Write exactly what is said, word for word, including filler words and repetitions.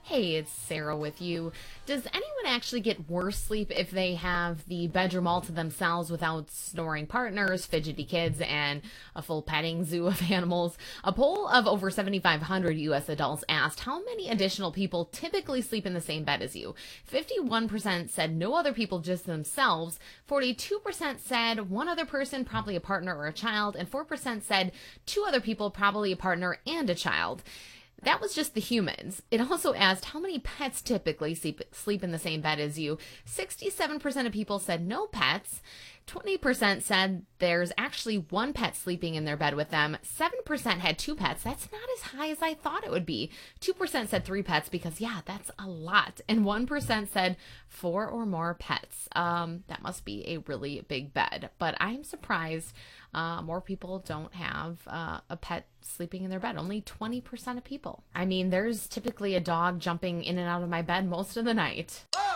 Hey, it's Sarah with you. Does anyone actually get worse sleep if they have the bedroom all to themselves without snoring partners, fidgety kids, and a full petting zoo of animals? A poll of over seventy-five hundred U S adults asked how many additional people typically sleep in the same bed as you. fifty-one percent said no other people, just themselves. forty-two percent said one other person, probably a partner or a child, and four percent said two other people, probably a partner and a child. That was just the humans. It also asked how many pets typically sleep, sleep in the same bed as you. sixty-seven percent of people said no pets. twenty percent said there's actually one pet sleeping in their bed with them. seven percent had two pets. That's not as high as I thought it would be. two percent said three pets because, yeah, that's a lot. And one percent said four or more pets. Um, that must be a really big bed. But I'm surprised uh, more people don't have uh, a pet sleeping in their bed. Only twenty percent of people. I mean, there's typically a dog jumping in and out of my bed most of the night.